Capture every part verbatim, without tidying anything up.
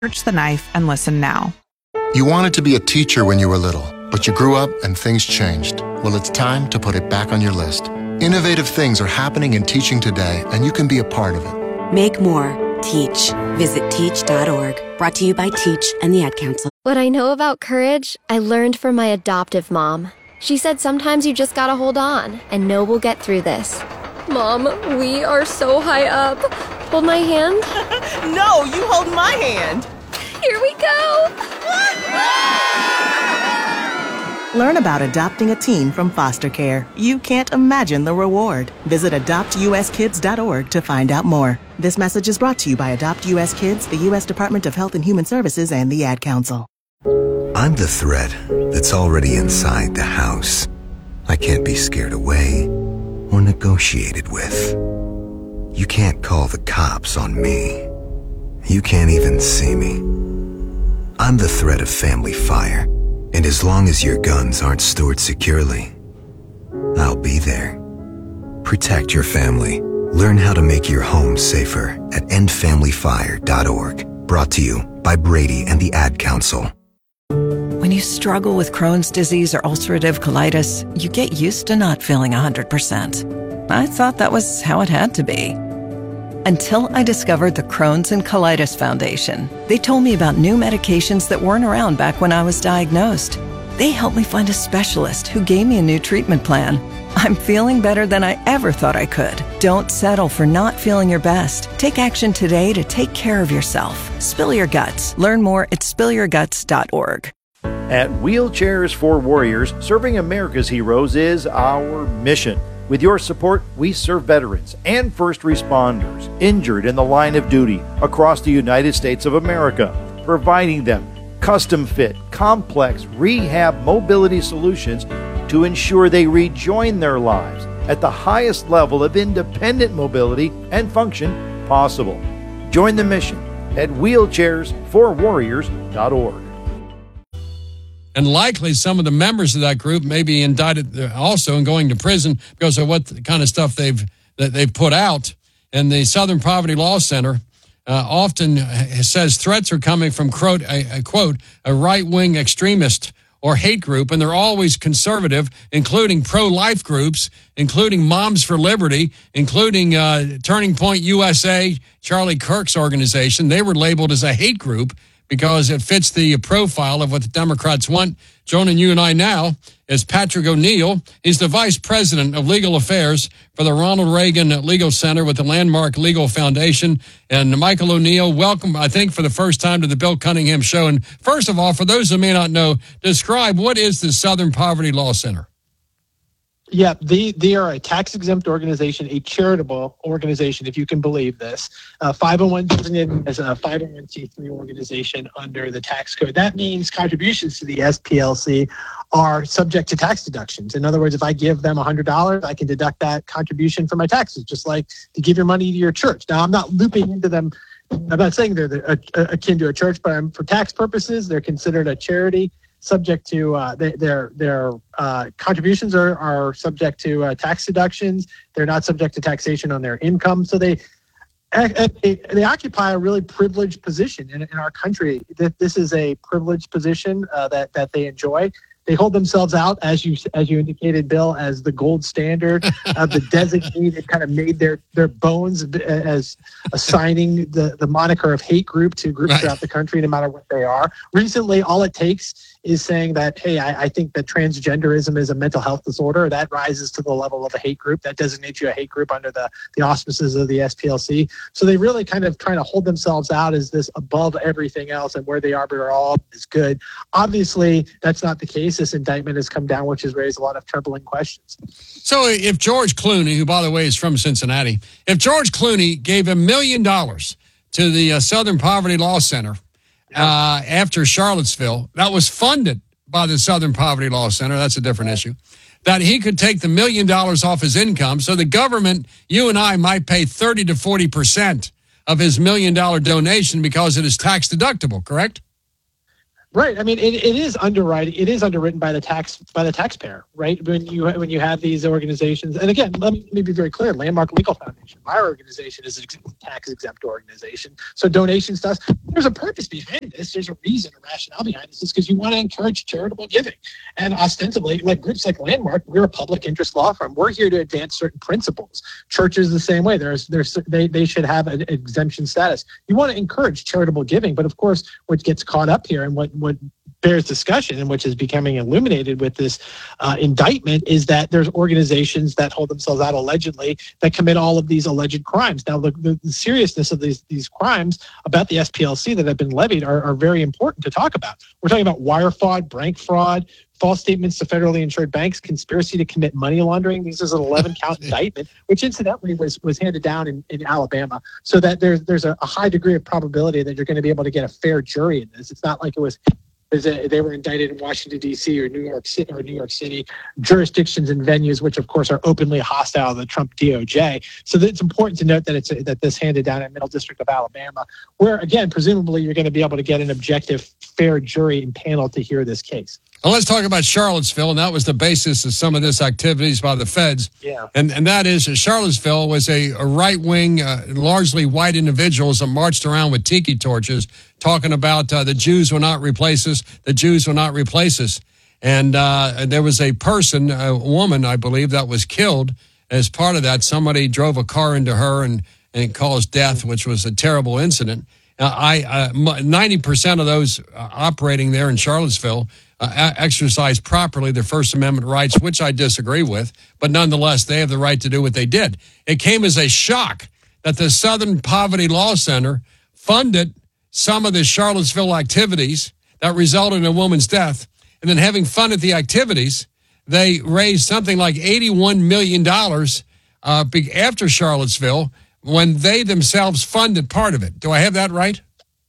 Search the knife and listen now. You wanted to be a teacher when you were little, but you grew up and things changed. Well, it's time to put it back on your list. Innovative things are happening in teaching today, and you can be a part of it. Make more. Teach. Visit teach dot org. Brought to you by Teach and the Ad Council. What I know about courage, I learned from my adoptive mom. She said sometimes you just gotta hold on and know we'll get through this. Mom, we are so high up. Hold my hand. No, you hold my hand. Here we go. Learn about adopting a teen from foster care. You can't imagine the reward. Visit adopt u s kids dot org to find out more. This message is brought to you by Adopt U S Kids, the U S Department of Health and Human Services, and the Ad Council. I'm the threat that's already inside the house. I can't be scared away or negotiated with. You can't call the cops on me. You can't even see me. I'm the threat of family fire. And as long as your guns aren't stored securely, I'll be there. Protect your family. Learn how to make your home safer at end family fire dot org. Brought to you by Brady and the Ad Council. When you struggle with Crohn's disease or ulcerative colitis, you get used to not feeling one hundred percent. I thought that was how it had to be. Until I discovered the Crohn's and Colitis Foundation. They told me about new medications that weren't around back when I was diagnosed. They helped me find a specialist who gave me a new treatment plan. I'm feeling better than I ever thought I could. Don't settle for not feeling your best. Take action today to take care of yourself. Spill your guts. Learn more at spill your guts dot org. At Wheelchairs for Warriors, serving America's heroes is our mission. With your support, we serve veterans and first responders injured in the line of duty across the United States of America, providing them custom-fit, complex rehab mobility solutions to ensure they rejoin their lives at the highest level of independent mobility and function possible. Join the mission at wheelchairs for warriors dot org. And likely some of the members of that group may be indicted also and going to prison because of what kind of stuff they've that they've put out. And the Southern Poverty Law Center uh, often says threats are coming from, quote, a, a, quote, a right-wing extremist or hate group, and they're always conservative, including pro-life groups, including Moms for Liberty, including uh, Turning Point U S A, Charlie Kirk's organization. They were labeled as a hate group because it fits the profile of what the Democrats want. Joining you and I now is Patrick O'Neill. He's the Vice President of Legal Affairs for the Ronald Reagan Legal Center with the Landmark Legal Foundation. And Michael O'Neill, welcome, I think, for the first time to the Bill Cunningham Show. And first of all, for those who may not know, describe what is the Southern Poverty Law Center? Yeah, they, they are a tax-exempt organization, a charitable organization, if you can believe this. Uh, five oh one designated as a five oh one c three organization under the tax code. That means contributions to the S P L C are subject to tax deductions. In other words, if I give them one hundred dollars, I can deduct that contribution from my taxes, just like to give your money to your church. Now, I'm not looping into them. I'm not saying they're the, uh, akin to a church, but I'm, for tax purposes, they're considered a charity. Subject to uh, they, their their uh, contributions are, are subject to uh, tax deductions. They're not subject to taxation on their income. So they they, they occupy a really privileged position in, in our country. This is a privileged position uh, that that they enjoy. They hold themselves out, as you as you indicated, Bill, as the gold standard of the designated, kind of made their, their bones as assigning the, the moniker of hate group to groups right. throughout the country, no matter what they are. Recently, all it takes is saying that, hey, I, I think that transgenderism is a mental health disorder. That rises to the level of a hate group. That designates you a hate group under the, the auspices of the S P L C. So they really kind of trying to hold themselves out as this above everything else, and where they are, but are all is good. Obviously, that's not the case. This indictment has come down, which has raised a lot of troubling questions. So if George Clooney, who, by the way, is from Cincinnati, if George Clooney gave a million dollars to the uh, Southern Poverty Law Center uh, after Charlottesville, that was funded by the Southern Poverty Law Center, that's a different issue, that he could take the million dollars off his income, so the government, you and I, might pay thirty to forty percent of his million dollar donation because it is tax deductible, correct? Right. I mean, it, it is underwriting. It is underwritten by the tax by the taxpayer, right? When you when you have these organizations, and again, let me, let me be very clear: Landmark Legal Foundation, my organization, is a tax exempt organization. So donations to us, there's a purpose behind this. There's a reason, a rationale behind this. Is because you want to encourage charitable giving, and ostensibly, like groups like Landmark, we're a public interest law firm. We're here to advance certain principles. Churches the same way. There's there's they they should have an exemption status. You want to encourage charitable giving, but of course, what gets caught up here and what what bears discussion and which is becoming illuminated with this uh, indictment is that there's organizations that hold themselves out allegedly that commit all of these alleged crimes. Now, the, the, the seriousness of these these crimes about the S P L C that have been levied are, are very important to talk about. We're talking about wire fraud, bank fraud, false statements to federally insured banks, conspiracy to commit money laundering. This is an eleven count indictment, which incidentally was was handed down in, in Alabama, so that there's there's a, a high degree of probability that you're going to be able to get a fair jury in this. It's not like it was they were indicted in Washington, D C or New York City or New York City jurisdictions and venues, which of course are openly hostile to the Trump D O J. So it's important to note that it's that this handed down in Middle District of Alabama, where again, presumably you're going to be able to get an objective, fair jury and panel to hear this case. Well, let's talk about Charlottesville, and that was the basis of some of this activities by the feds. Yeah. And and that is that Charlottesville was a, a right-wing, uh, largely white individuals that marched around with tiki torches talking about uh, the Jews will not replace us, the Jews will not replace us. And uh, there was a person, a woman, I believe, that was killed as part of that. Somebody drove a car into her and, and caused death, which was a terrible incident. Uh, I uh, ninety percent of those uh, operating there in Charlottesville Uh, exercise properly their First Amendment rights, which I disagree with, but nonetheless, they have the right to do what they did. It came as a shock that the Southern Poverty Law Center funded some of the Charlottesville activities that resulted in a woman's death, and then having funded the activities, they raised something like eighty-one million dollars uh, after Charlottesville when they themselves funded part of it. Do I have that right?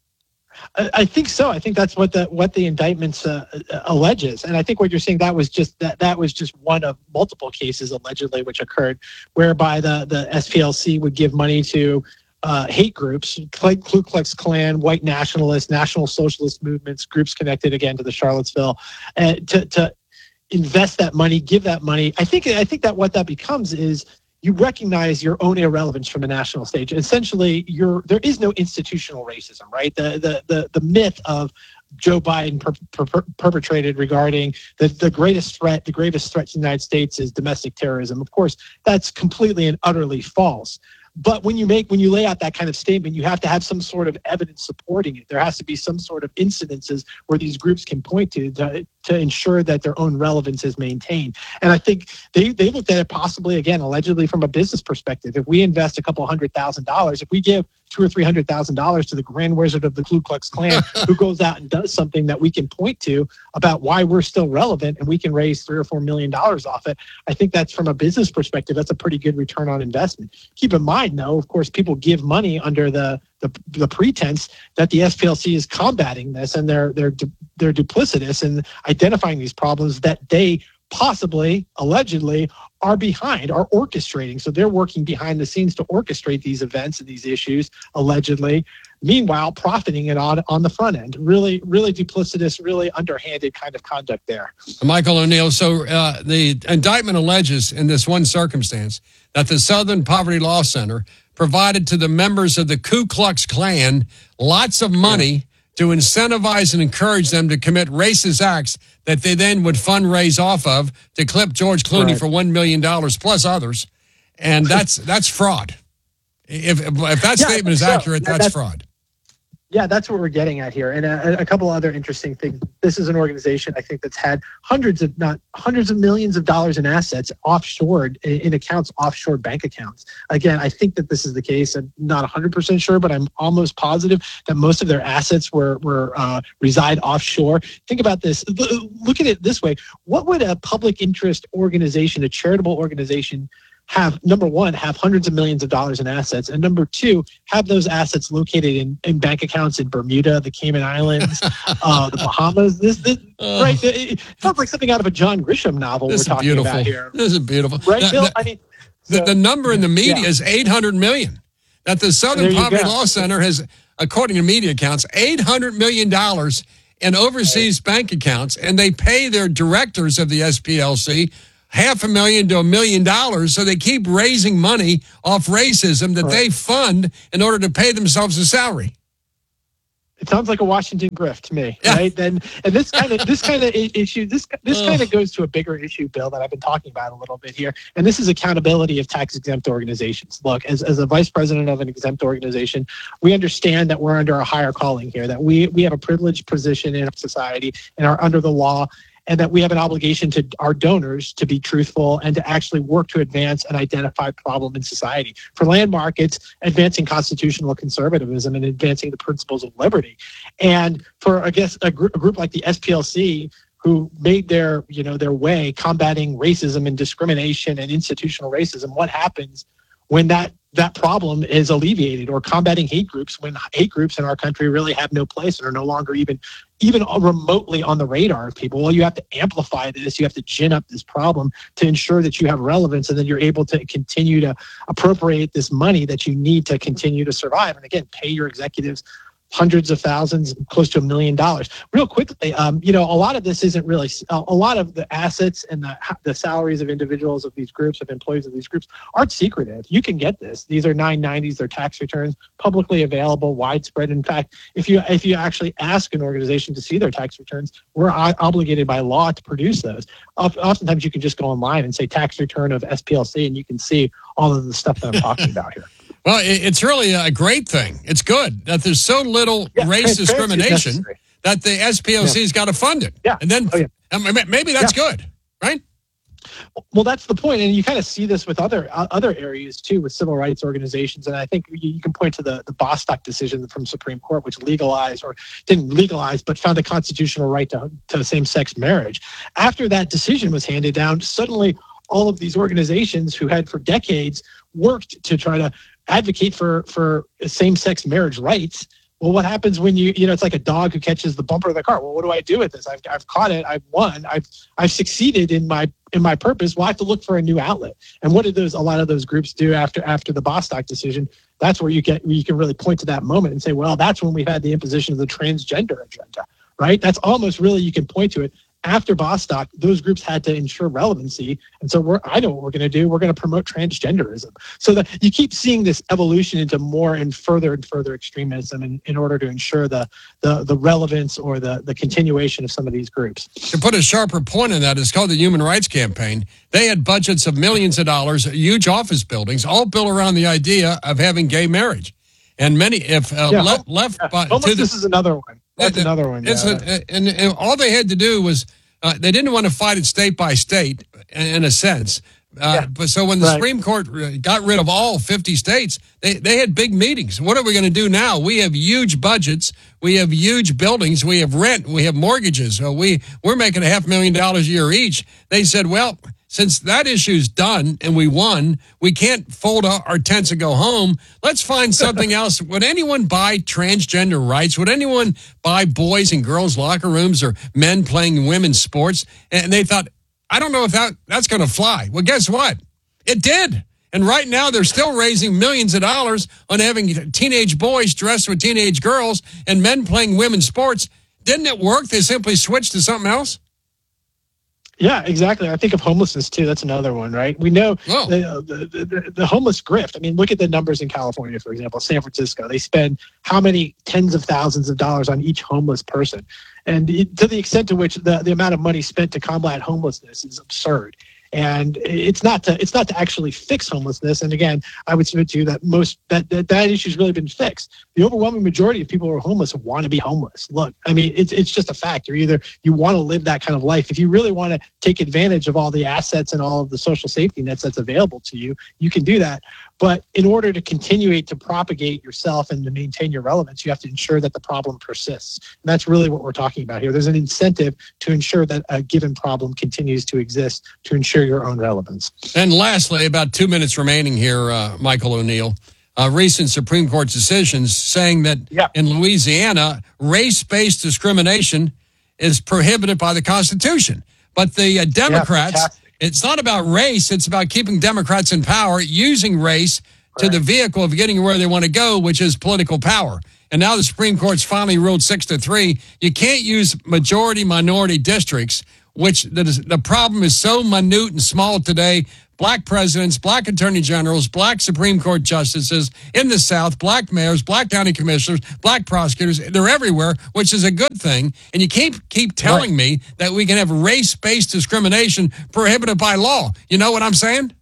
I think so. I think that's what the what the indictments uh, alleges, and I think what you're saying that was just that that was just one of multiple cases allegedly which occurred, whereby the the S P L C would give money to uh, hate groups like Ku Klux Klan, white nationalists, national socialist movements, groups connected again to the Charlottesville, uh, to to invest that money, give that money. I think I think that what that becomes is, you recognize your own irrelevance from a national stage. Essentially, you're, there is no institutional racism, right? The the the, the myth of Joe Biden per, per, perpetrated regarding the, the greatest threat, the gravest threat to the United States is domestic terrorism. Of course, that's completely and utterly false. But when you make, when you lay out that kind of statement, you have to have some sort of evidence supporting it. There has to be some sort of incidences where these groups can point to to, to ensure that their own relevance is maintained. And I think they, they looked at it possibly, again, allegedly from a business perspective. If we invest a couple hundred thousand dollars, if we give two or three hundred thousand dollars to the Grand Wizard of the Ku Klux Klan, who goes out and does something that we can point to about why we're still relevant, and we can raise three or four million dollars off it, I think that's, from a business perspective, that's a pretty good return on investment. Keep in mind, though, of course, people give money under the the, the pretense that the S P L C is combating this, and they're they're they're duplicitous in identifying these problems that they possibly, allegedly, are behind, are orchestrating. So they're working behind the scenes to orchestrate these events and these issues, allegedly. Meanwhile, profiting it on, on the front end. Really, really duplicitous, really underhanded kind of conduct there. Michael O'Neill, so uh, the indictment alleges in this one circumstance that the Southern Poverty Law Center provided to the members of the Ku Klux Klan lots of money yeah. to incentivize and encourage them to commit racist acts that they then would fundraise off of to clip George Clooney right. for one million dollars plus others. And that's that's fraud. If, if that yeah, statement is so. accurate, that's, that's fraud. Yeah, that's what we're getting at here. And a, a couple other interesting things. This is an organization, I think, that's had hundreds of, not hundreds of millions of dollars in assets offshored in, in accounts, offshore bank accounts. Again, I think that this is the case. I'm not one hundred percent sure, but I'm almost positive that most of their assets were, were uh, reside offshore. Think about this. Look at it this way. What would a public interest organization, a charitable organization, have, number one, have hundreds of millions of dollars in assets, and number two, have those assets located in, in bank accounts in Bermuda, the Cayman Islands, uh, the Bahamas? This, this uh, right? It sounds like something out of a John Grisham novel we're talking beautiful. about here. This is beautiful, right, the, Bill? The, I mean, the, so, the number in the media yeah. is eight hundred million. That the Southern Poverty go. Law Center has, according to media accounts, eight hundred million dollars and overseas bank accounts, and they pay their directors of the S P L C half a million to a million dollars, so they keep raising money off racism that right. they fund in order to pay themselves a salary. It sounds like a Washington grift to me, yeah. right? Then, and this kind of this kind of issue, this this kind of goes to a bigger issue, Bill, that I've been talking about a little bit here, and this is accountability of tax exempt organizations. Look, as as a vice president of an exempt organization, we understand that we're under a higher calling here, that we we have a privileged position in our society and are under the law, and that we have an obligation to our donors to be truthful and to actually work to advance an identified problem in society. For Landmark, it's advancing constitutional conservatism and advancing the principles of liberty. And for, I guess, a, gr- a group like the S P L C, who made their, you know, their way combating racism and discrimination and institutional racism, what happens when that that problem is alleviated, or combating hate groups when hate groups in our country really have no place and are no longer even even remotely on the radar of people? Well, you have to amplify this. You have to gin up this problem to ensure that you have relevance, and then you're able to continue to appropriate this money that you need to continue to survive. And again, pay your executives hundreds of thousands, close to a million dollars. Real quickly, um, you know, a lot of this isn't really, a lot of the assets and the, the salaries of individuals of these groups, of employees of these groups, aren't secretive. You can get this. These are nine nineties, they're tax returns, publicly available, widespread. In fact, if you if you actually ask an organization to see their tax returns, we're obligated by law to produce those. Oftentimes, you can just go online and say tax return of S P L C, and you can see all of the stuff that I'm talking about here. Well, it's really a great thing. It's good that there's so little yeah, race discrimination that the S P L C's yeah. got to fund it. Yeah. And then oh, yeah. maybe that's yeah. good, right? Well, that's the point. And you kind of see this with other uh, other areas, too, with civil rights organizations. And I think you, you can point to the, the Bostock decision from Supreme Court, which legalized, or didn't legalize, but found a constitutional right to, to same-sex marriage. After that decision was handed down, suddenly all of these organizations who had for decades worked to try to advocate for, for same-sex marriage rights. Well, what happens when you, you know, it's like a dog who catches the bumper of the car. Well, what do I do with this? I've, I've caught it. I've won. I've, I've succeeded in my, in my purpose. Well, I have to look for a new outlet. And what did those, a lot of those groups do after, after the Bostock decision? That's where you get, where you can really point to that moment and say, well, that's when we had the imposition of the transgender agenda, right? That's almost really, you can point to it. After Bostock, those groups had to ensure relevancy. And so we're, I know what we're going to do. We're going to promote transgenderism. So that you keep seeing this evolution into more and further and further extremism in, in order to ensure the, the, the relevance or the, the continuation of some of these groups. To put a sharper point on that, it's called the Human Rights Campaign. They had budgets of millions of dollars, huge office buildings, all built around the idea of having gay marriage. And many, if uh, yeah, le- left yeah. by... Almost, this is another one. That's the, another one. It's yeah. a, and, and all they had to do was, uh, they didn't want to fight it state by state, in a sense. Uh, yeah. But so when the right. Supreme Court got rid of all fifty states, they, they had big meetings. What are we going to do now? We have huge budgets. We have huge buildings. We have rent. We have mortgages. So we, we're making a half million dollars a year each. They said, well, since that issue's done and we won, we can't fold our tents and go home. Let's find something else. Would anyone buy transgender rights? Would anyone buy boys and girls locker rooms or men playing women's sports? And they thought, I don't know if that, that's going to fly. Well, guess what? It did. And right now they're still raising millions of dollars on having teenage boys dressed with teenage girls and men playing women's sports. Didn't it work? They simply switched to something else? Yeah, exactly. I think of homelessness, too. That's another one, right? We know the, the, the, the homeless grift. I mean, look at the numbers in California, for example, San Francisco. They spend how many tens of thousands of dollars on each homeless person? And it, to the extent to which the, the amount of money spent to combat homelessness is absurd. And it's not to it's not to actually fix homelessness. And again, I would submit to you that most that that, that issue's really been fixed. The overwhelming majority of people who are homeless want to be homeless. Look, I mean, it's it's just a fact. You're either you want to live that kind of life. If you really want to take advantage of all the assets and all of the social safety nets that's available to you, you can do that. But in order to continue to propagate yourself and to maintain your relevance, you have to ensure that the problem persists. And that's really what we're talking about here. There's an incentive to ensure that a given problem continues to exist to ensure your own relevance. And lastly, about two minutes remaining here, uh, Michael O'Neill, uh, recent Supreme Court decisions saying that yeah. in Louisiana, race-based discrimination is prohibited by the Constitution. But the uh, Democrats... Yeah, it's not about race. It's about keeping Democrats in power, using race to right. the vehicle of getting where they want to go, which is political power. and now the Supreme Court's finally ruled six to three. You can't use majority-minority districts, which the, the problem is so minute and small today. Black presidents, black attorney generals, black Supreme Court justices in the South, black mayors, black county commissioners, black prosecutors, they're everywhere, which is a good thing. And you can't keep telling right. me that we can have race-based discrimination prohibited by law. You know what I'm saying?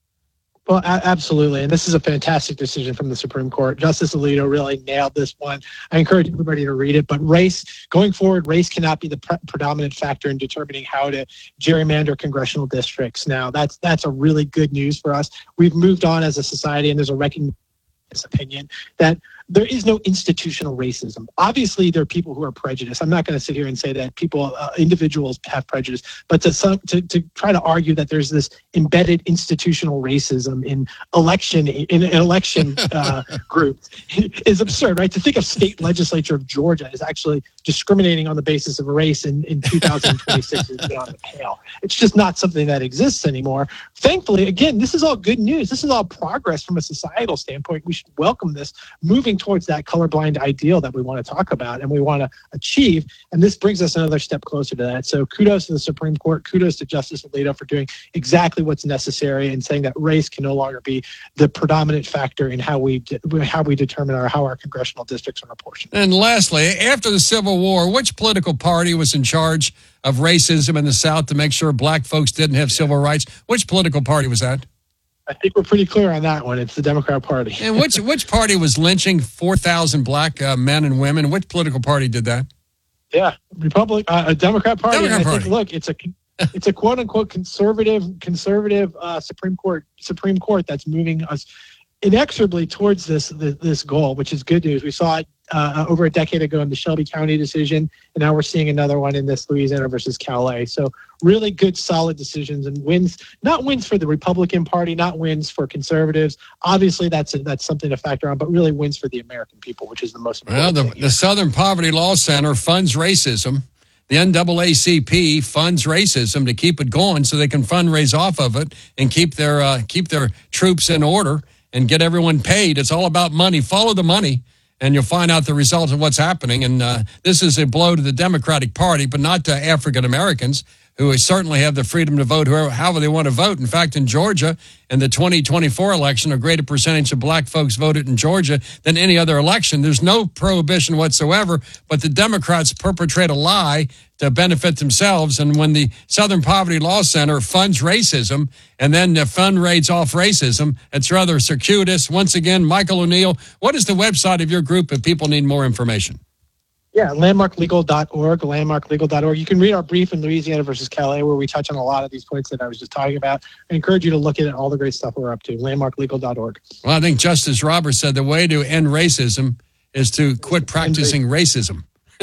Well, a- absolutely. And this is a fantastic decision from the Supreme Court. Justice Alito really nailed this one. I encourage everybody to read it. But race, going forward, race cannot be the pre- predominant factor in determining how to gerrymander congressional districts. Now, that's that's a really good news for us. We've moved on as a society, and there's a recognition, opinion, that there is no institutional racism. Obviously, there are people who are prejudiced. I'm not going to sit here and say that people, uh, individuals have prejudice, but to, some, to to try to argue that there's this embedded institutional racism in election in an election uh, group is absurd, right? To think of state legislature of Georgia is actually discriminating on the basis of race in, in two thousand twenty-six is beyond the pale. It's just not something that exists anymore. Thankfully, again, this is all good news. This is all progress from a societal standpoint. We should welcome this, moving towards that colorblind ideal that we want to talk about and we want to achieve. And this brings us another step closer to that. So kudos to the Supreme Court. Kudos to Justice Alito for doing exactly what's necessary and saying that race can no longer be the predominant factor in how we de- how we determine our how our congressional districts are apportioned. And lastly, after the Civil War, which political party was in charge of racism in the South to make sure black folks didn't have civil rights? Which political party was that? I think we're pretty clear on that one. It's the Democrat Party. And which which party was lynching four thousand black uh, men and women? Which political party did that? Yeah, Republic, uh, a Democrat Party. Democrat and I Party. think, look, it's a it's a quote unquote conservative conservative uh, Supreme Court Supreme Court that's moving us inexorably towards this this, this goal, which is good news. We saw it uh, over a decade ago in the Shelby County decision, and now we're seeing another one in this Louisiana versus Calais. So really good, solid decisions and wins, not wins for the Republican Party, not wins for conservatives. Obviously, that's a, that's something to factor on, but really wins for the American people, which is the most important Well, the, thing. the Southern Poverty Law Center funds racism. The N double A C P funds racism to keep it going so they can fundraise off of it and keep their uh, keep their troops in order and get everyone paid. It's all about money. Follow the money, and you'll find out the result of what's happening. And uh, this is a blow to the Democratic Party, but not to African Americans, who certainly have the freedom to vote whoever, however they want to vote. In fact, in Georgia, in the twenty twenty-four election, a greater percentage of black folks voted in Georgia than any other election. There's no prohibition whatsoever, but the Democrats perpetrate a lie to benefit themselves. And when the Southern Poverty Law Center funds racism and then uh, fundraises off racism, it's rather circuitous. Once again, Michael O'Neill, what is the website of your group if people need more information? Yeah, landmark legal dot org, landmark legal dot org. You can read our brief in Louisiana versus Calais, where we touch on a lot of these points that I was just talking about. I encourage you to look at all the great stuff we're up to, landmark legal dot org. Well, I think Justice Roberts said the way to end racism is to quit practicing racism.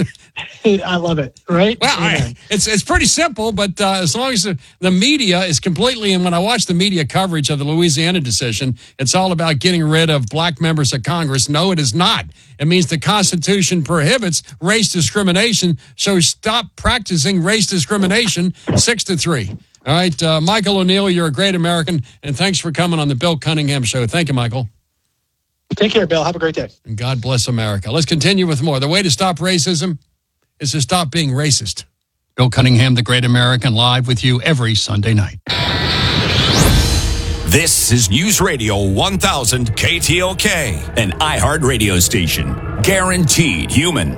I love it, right? Well, I, it's it's pretty simple, but uh, as long as the, the media is completely, and when I watch the media coverage of the Louisiana decision, it's all about getting rid of black members of Congress. No, it is not. It means the Constitution prohibits race discrimination, so stop practicing race discrimination. Six to three. All right, uh, Michael O'Neill, you're a great American, and thanks for coming on the Bill Cunningham Show. Thank you, Michael. Take care, Bill. Have a great day. And God bless America. Let's continue with more. The way to stop racism is to stop being racist. Bill Cunningham, the Great American, live with you every Sunday night. This is News Radio one thousand K T L K, an iHeart radio station. Guaranteed human.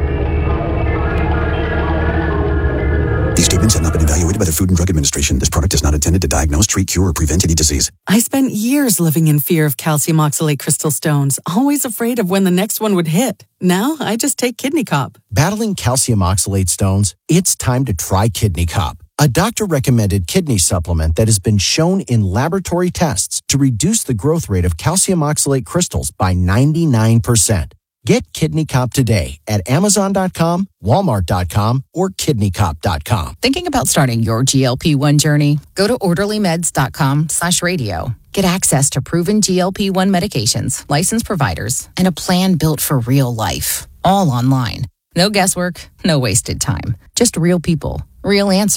These statements have not been evaluated by the Food and Drug Administration. This product is not intended to diagnose, treat, cure, or prevent any disease. I spent years living in fear of calcium oxalate crystal stones, always afraid of when the next one would hit. Now, I just take Kidney Cop. Battling calcium oxalate stones? It's time to try Kidney Cop, a doctor-recommended kidney supplement that has been shown in laboratory tests to reduce the growth rate of calcium oxalate crystals by ninety-nine percent. Get Kidney Cop today at amazon dot com, walmart dot com, or kidney cop dot com. Thinking about starting your G L P one journey? Go to orderly meds dot com slash radio. Get access to proven G L P one medications, licensed providers, and a plan built for real life. All online. No guesswork, no wasted time. Just real people, real answers,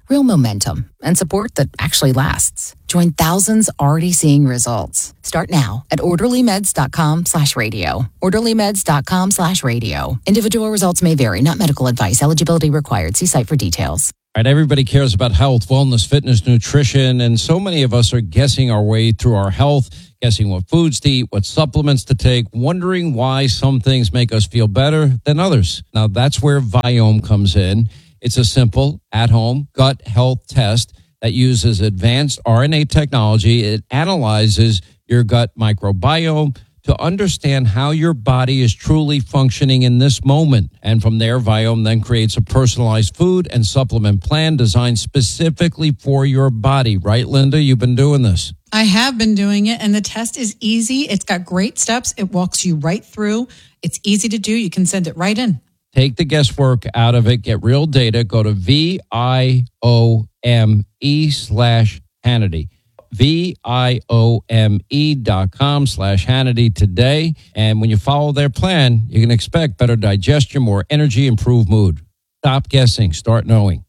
Real momentum and support that actually lasts. Join thousands already seeing results. Start now at orderlymeds.com slash radio. orderlymeds.com slash radio. Individual results may vary, not medical advice. Eligibility required. See site for details. All right, everybody cares about health, wellness, fitness, nutrition, and so many of us are guessing our way through our health, guessing what foods to eat, what supplements to take, wondering why some things make us feel better than others. Now, that's where Viome comes in. It's a simple, at-home gut health test that uses advanced R N A technology. It analyzes your gut microbiome to understand how your body is truly functioning in this moment. And from there, Viome then creates a personalized food and supplement plan designed specifically for your body. Right, Linda? You've been doing this. I have been doing it, and the test is easy. It's got great steps. It walks you right through. It's easy to do. You can send it right in. Take the guesswork out of it. Get real data. Go to V I O M E slash Hannity. V I O M E dot com slash Hannity today. And when you follow their plan, you can expect better digestion, more energy, improved mood. Stop guessing. Start knowing.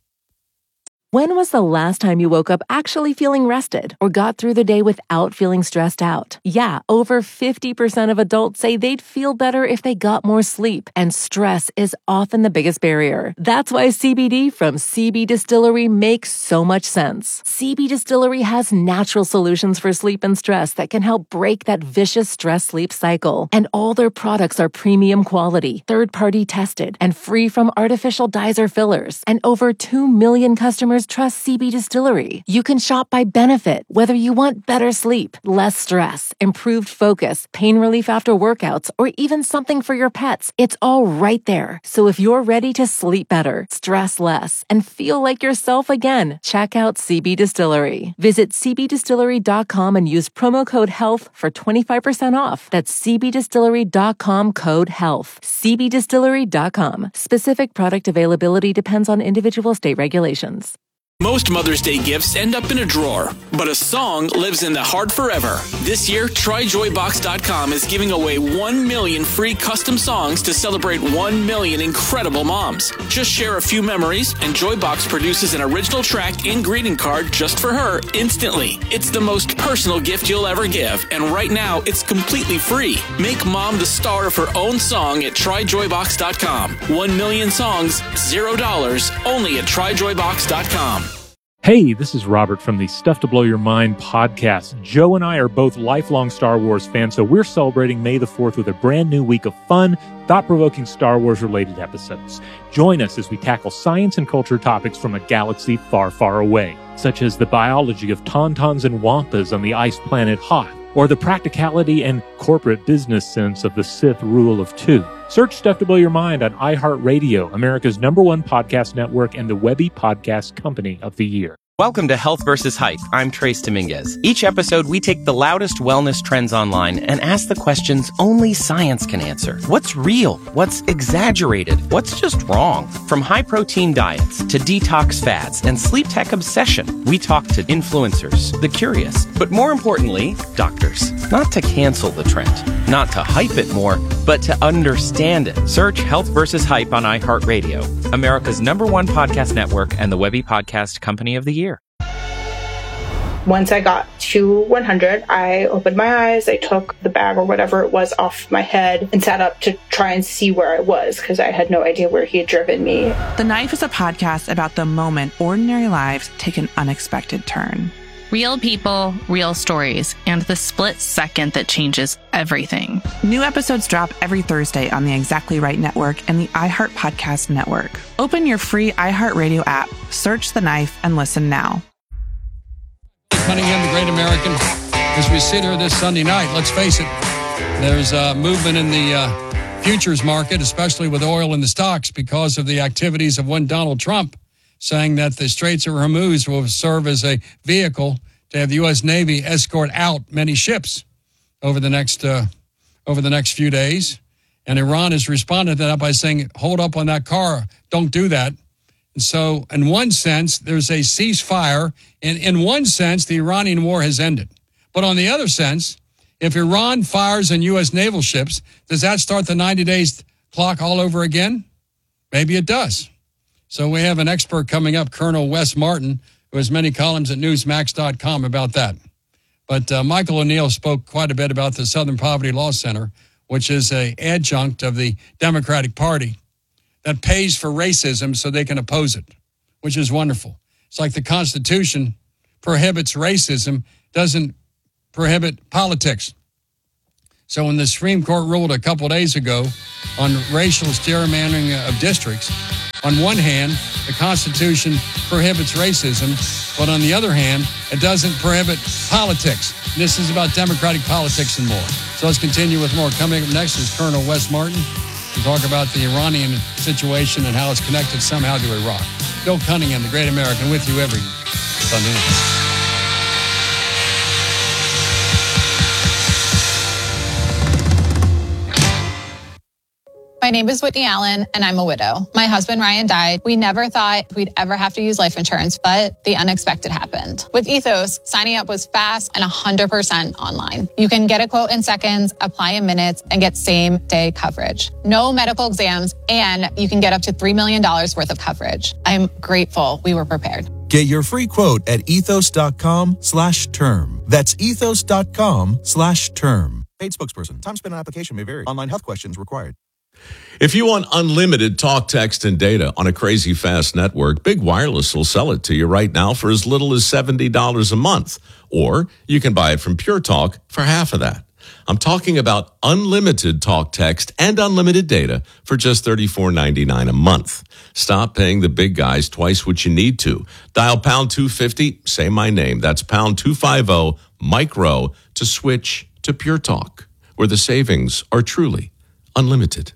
When was the last time you woke up actually feeling rested or got through the day without feeling stressed out? Yeah, over fifty percent of adults say they'd feel better if they got more sleep, and stress is often the biggest barrier. That's why C B D from C B Distillery makes so much sense. C B Distillery has natural solutions for sleep and stress that can help break that vicious stress-sleep cycle. And all their products are premium quality, third-party tested, and free from artificial dyes or fillers. And over two million customers trust C B Distillery. You can shop by benefit, whether you want better sleep, less stress, improved focus, pain relief after workouts, or even something for your pets. It's all right there. So if you're ready to sleep better, stress less, and feel like yourself again, check out C B Distillery. Visit C B distillery dot com and use promo code HEALTH for twenty-five percent off. That's C B distillery dot com code HEALTH. C B distillery dot com. Specific product availability depends on individual state regulations. Most Mother's Day gifts end up in a drawer, but a song lives in the heart forever. This year, try joy box dot com is giving away one million free custom songs to celebrate one million incredible moms. Just share a few memories, and Joybox produces an original track and greeting card just for her instantly. It's the most personal gift you'll ever give, and right now, it's completely free. Make mom the star of her own song at try joy box dot com. One million songs, zero dollars, only at try joy box dot com. Hey, this is Robert from the Stuff to Blow Your Mind podcast. Joe and I are both lifelong Star Wars fans, so we're celebrating May the fourth with a brand new week of fun, thought-provoking Star Wars-related episodes. Join us as we tackle science and culture topics from a galaxy far, far away, such as the biology of tauntauns and wampas on the ice planet Hoth, or the practicality and corporate business sense of the Sith rule of two. Search Stuff to Blow Your Mind on iHeartRadio, America's number one podcast network and the Webby Podcast Company of the Year. Welcome to Health versus Hype. I'm Trace Dominguez. Each episode, we take the loudest wellness trends online and ask the questions only science can answer. What's real? What's exaggerated? What's just wrong? From high-protein diets to detox fads and sleep tech obsession, we talk to influencers, the curious, but more importantly, doctors. Not to cancel the trend, not to hype it more, but to understand it. Search Health versus Hype on iHeartRadio, America's number one podcast network and the Webby Podcast Company of the Year. Once I got to one hundred, I opened my eyes, I took the bag or whatever it was off my head and sat up to try and see where I was because I had no idea where he had driven me. The Knife is a podcast about the moment ordinary lives take an unexpected turn. Real people, real stories, and the split second that changes everything. New episodes drop every Thursday on the Exactly Right Network and the iHeart Podcast Network. Open your free iHeartRadio app, search The Knife, and listen now. Cunningham, the Great American. As we sit here this Sunday night, let's face it, there's a movement in the uh, futures market, especially with oil in the stocks, because of the activities of one Donald Trump saying that the Straits of Hormuz will serve as a vehicle to have the U S Navy escort out many ships over the next uh, over the next few days. And Iran has responded to that by saying, hold up on that car, don't do that. And so in one sense, there's a ceasefire. And in one sense, the Iranian war has ended. But on the other sense, if Iran fires on U S naval ships, does that start the ninety days clock all over again? Maybe it does. So we have an expert coming up, Colonel Wes Martin, who has many columns at newsmax dot com about that. But uh, Michael O'Neill spoke quite a bit about the Southern Poverty Law Center, which is an adjunct of the Democratic Party that pays for racism so they can oppose it, which is wonderful. It's like the Constitution prohibits racism, doesn't prohibit politics. So when the Supreme Court ruled a couple days ago on racial gerrymandering of districts, on one hand, the Constitution prohibits racism, but on the other hand, it doesn't prohibit politics. This is about democratic politics and more. So let's continue with more. Coming up next is Colonel Wes Martin to talk about the Iranian situation and how it's connected somehow to Iraq. Bill Cunningham, the Great American, with you every Sunday night. My name is Whitney Allen, and I'm a widow. My husband, Ryan, died. We never thought we'd ever have to use life insurance, but the unexpected happened. With Ethos, signing up was fast and one hundred percent online. You can get a quote in seconds, apply in minutes, and get same-day coverage. No medical exams, and you can get up to three million dollars worth of coverage. I'm grateful we were prepared. Get your free quote at ethos.com slash term. That's ethos.com slash term. Paid spokesperson. Time spent on application may vary. Online health questions required. If you want unlimited talk, text, and data on a crazy fast network, Big Wireless will sell it to you right now for as little as seventy dollars a month. Or you can buy it from Pure Talk for half of that. I'm talking about unlimited talk, text, and unlimited data for just thirty-four ninety-nine a month. Stop paying the big guys twice what you need to. Dial pound two fifty, say my name. That's pound two fifty, micro, to switch to Pure Talk, where the savings are truly unlimited.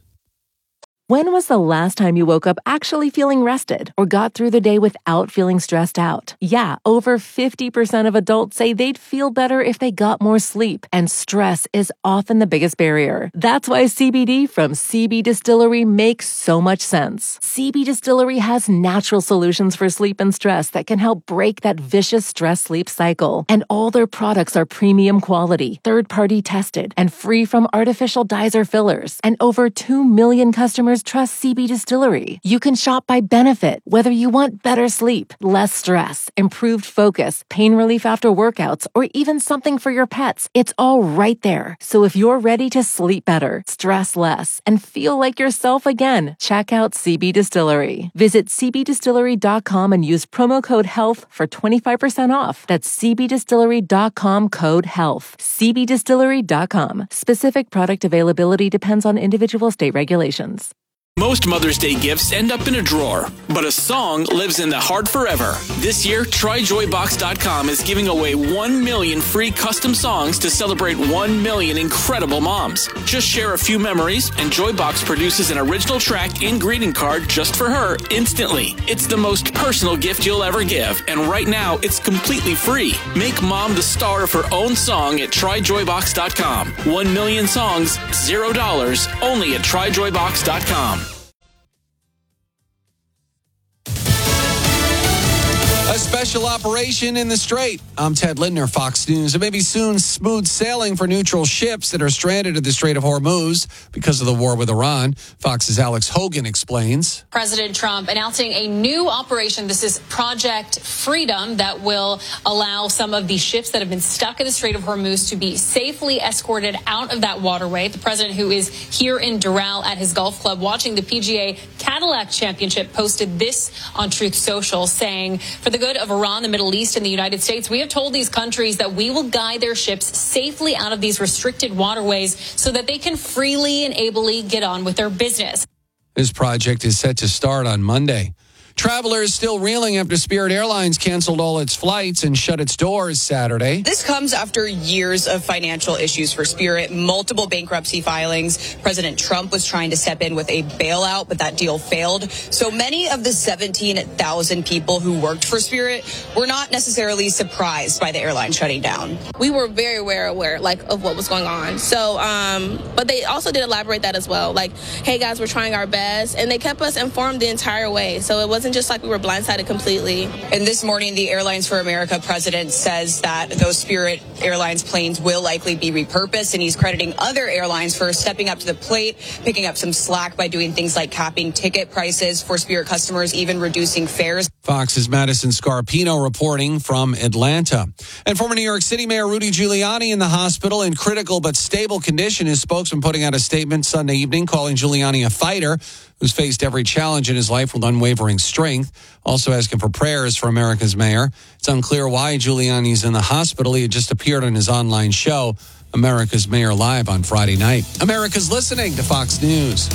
When was the last time you woke up actually feeling rested or got through the day without feeling stressed out? Yeah, over fifty percent of adults say they'd feel better if they got more sleep, and stress is often the biggest barrier. That's why C B D from C B Distillery makes so much sense. C B Distillery has natural solutions for sleep and stress that can help break that vicious stress-sleep cycle. And all their products are premium quality, third-party tested, and free from artificial dyes or fillers. And over two million customers trust C B Distillery. You can shop by benefit, whether you want better sleep, less stress, improved focus, pain relief after workouts, or even something for your pets. It's all right there. So if you're ready to sleep better, stress less, and feel like yourself again, check out C B Distillery. Visit c b distillery dot com and use promo code HEALTH for twenty-five percent off. That's c b distillery dot com code HEALTH. c b distillery dot com. Specific product availability depends on individual state regulations. Most Mother's Day gifts end up in a drawer, but a song lives in the heart forever. This year, try joy box dot com is giving away one million free custom songs to celebrate one million incredible moms. Just share a few memories, and Joybox produces an original track and greeting card just for her instantly. It's the most personal gift you'll ever give, and right now, it's completely free. Make mom the star of her own song at try joy box dot com. One million songs, zero dollars, only at try joy box dot com. A special operation in the Strait. I'm Ted Lindner, Fox News. It may be soon smooth sailing for neutral ships that are stranded at the Strait of Hormuz because of the war with Iran. Fox's Alex Hogan explains. President Trump announcing a new operation. This is Project Freedom that will allow some of the ships that have been stuck in the Strait of Hormuz to be safely escorted out of that waterway. The president, who is here in Doral at his golf club watching the P G A Cadillac Championship, posted this on Truth Social, saying, for the good of Iran, the Middle East, and the United States, we have told these countries that we will guide their ships safely out of these restricted waterways so that they can freely and ably get on with their business. This project is set to start on Monday. Travelers still reeling after Spirit Airlines canceled all its flights and shut its doors Saturday. This comes after years of financial issues for Spirit, multiple bankruptcy filings. President Trump was trying to step in with a bailout, but that deal failed. So many of the seventeen thousand people who worked for Spirit were not necessarily surprised by the airline shutting down. We were very aware, aware, like, of what was going on. So, um, but they also did elaborate that as well. Like, hey, guys, we're trying our best. And they kept us informed the entire way. So it wasn't wasn't just like we were blindsided completely. And this morning, the Airlines for America president says that those Spirit Airlines planes will likely be repurposed, and he's crediting other airlines for stepping up to the plate, picking up some slack by doing things like capping ticket prices for Spirit customers, even reducing fares. Fox's Madison Scarpino reporting from Atlanta. And former New York City Mayor Rudy Giuliani in the hospital in critical but stable condition. His spokesman putting out a statement Sunday evening calling Giuliani a fighter who's faced every challenge in his life with unwavering strength. Also asking for prayers for America's mayor. It's unclear why Giuliani's in the hospital. He had just appeared on his online show, America's Mayor Live, on Friday night. America's listening to Fox News.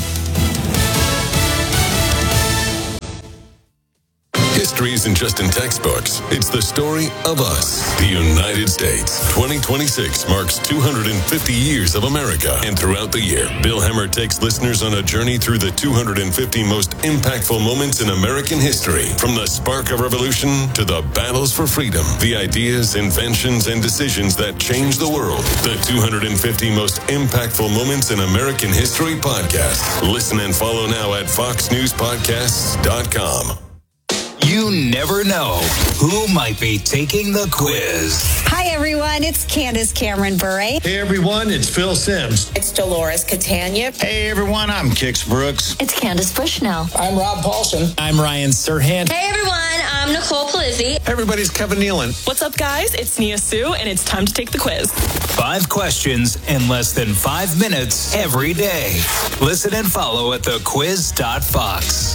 History isn't just in textbooks. It's the story of us, the United States. twenty twenty-six marks two hundred fifty years of America. And throughout the year, Bill Hemmer takes listeners on a journey through the two hundred fifty most impactful moments in American history. From the spark of revolution to the battles for freedom, the ideas, inventions, and decisions that changed the world. The two hundred fifty most impactful moments in American history podcast. Listen and follow now at fox news podcasts dot com. You never know who might be taking the quiz. Hi, everyone. It's Candace Cameron Bure. Hey, everyone. It's Phil Sims. It's Dolores Catania. Hey, everyone. I'm Kix Brooks. It's Candace Bushnell. I'm Rob Paulson. I'm Ryan Serhant. Hey, everyone. I'm Nicole Palizzi. Everybody's Kevin Nealon. What's up, guys? It's Nia Sue, and it's time to take the quiz. Five questions in less than five minutes every day. Listen and follow at the quiz dot fox.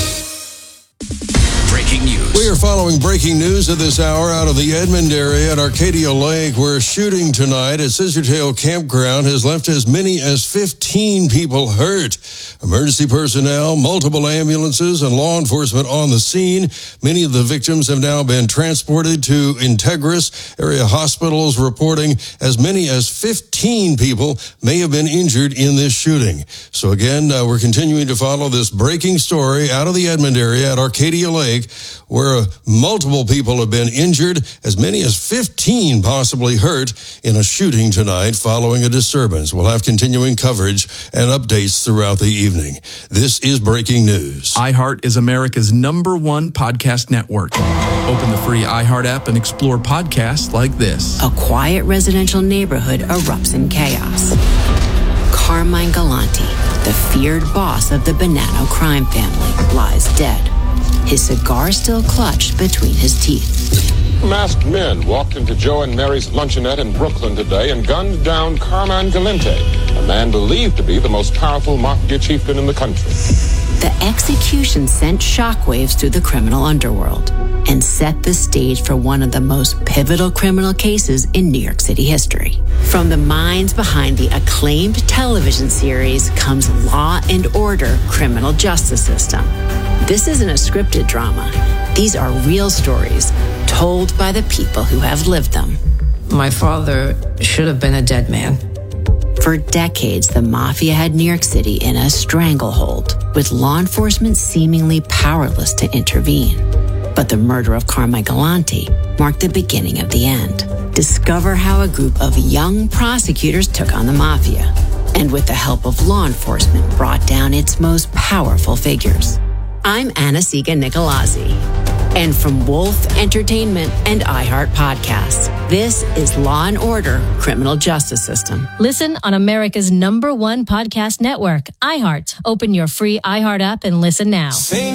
Breaking news. We are following breaking news at this hour out of the Edmond area at Arcadia Lake, where a shooting tonight at Scissortail Campground has left as many as fifteen people hurt. Emergency personnel, multiple ambulances, and law enforcement on the scene. Many of the victims have now been transported to Integris. Area hospitals reporting as many as fifteen people may have been injured in this shooting. So again, uh, we're continuing to follow this breaking story out of the Edmond area at Arcadia Lake, where uh, multiple people have been injured, as many as fifteen possibly hurt in a shooting tonight following a disturbance. We'll have continuing coverage and updates throughout the evening. This is breaking news. iHeart is America's number one podcast network. Open the free iHeart app and explore podcasts like this. A quiet residential neighborhood erupts in chaos. Carmine Galante, the feared boss of the Bonanno crime family, lies dead. His cigar still clutched between his teeth. Masked men walked into Joe and Mary's luncheonette in Brooklyn today and gunned down Carmine Galante, a man believed to be the most powerful mafia chieftain in the country. The execution sent shockwaves through the criminal underworld and set the stage for one of the most pivotal criminal cases in New York City history. From the minds behind the acclaimed television series comes Law and Order: Criminal Justice System. This isn't a scripted drama. These are real stories told by the people who have lived them. My father should have been a dead man. For decades, the mafia had New York City in a stranglehold, with law enforcement seemingly powerless to intervene. But the murder of Carmine Galante marked the beginning of the end. Discover how a group of young prosecutors took on the mafia, and with the help of law enforcement, brought down its most powerful figures. I'm Anna-Siga Nicolazzi. And from Wolf Entertainment and iHeart Podcasts, this is Law and Order: Criminal Justice System. Listen on America's number one podcast network, iHeart. Open your free iHeart app and listen now.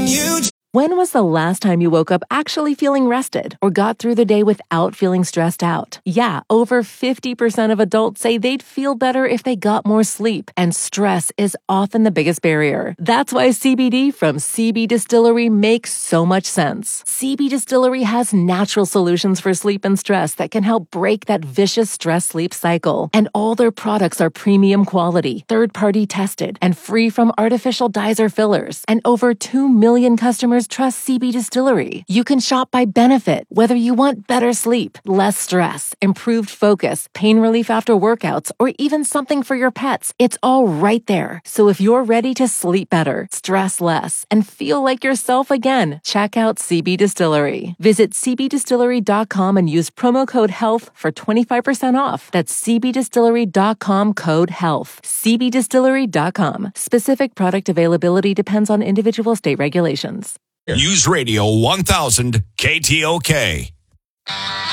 When was the last time you woke up actually feeling rested or got through the day without feeling stressed out? Yeah, over fifty percent of adults say they'd feel better if they got more sleep, and stress is often the biggest barrier. That's why C B D from C B Distillery makes so much sense. C B Distillery has natural solutions for sleep and stress that can help break that vicious stress-sleep cycle. And all their products are premium quality, third-party tested, and free from artificial dyes or fillers. And over two million customers trust C B Distillery. You can shop by benefit, whether you want better sleep, less stress, improved focus, pain relief after workouts, or even something for your pets. It's all right there. So if you're ready to sleep better, stress less, and feel like yourself again, check out C B Distillery. Visit c b distillery dot com and use promo code HEALTH for twenty-five percent off. That's c b distillery dot com, code HEALTH. c b distillery dot com. Specific product availability depends on individual state regulations. News Radio one thousand K T O K.